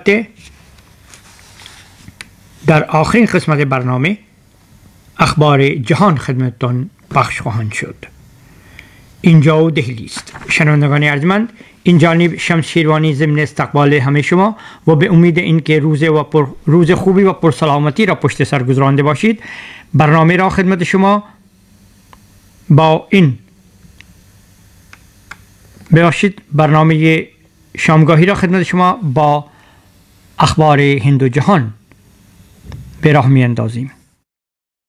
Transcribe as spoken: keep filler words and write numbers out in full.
هفته در آخرین قسمت برنامه اخبار جهان خدمتتان پخش خواهند شد. اینجا و دهلی است. شنوندگان ارجمند، این جانب شمس شیروانی ضمن استقبال همه شما و به امید اینکه روز و پر روز خوبی و پرسلامتی را پشت سر گذرانده باشید، برنامه را خدمت شما با این باشید برنامه شامگاهی را خدمت شما با اخبار هند و جهان به راه می اندازیم.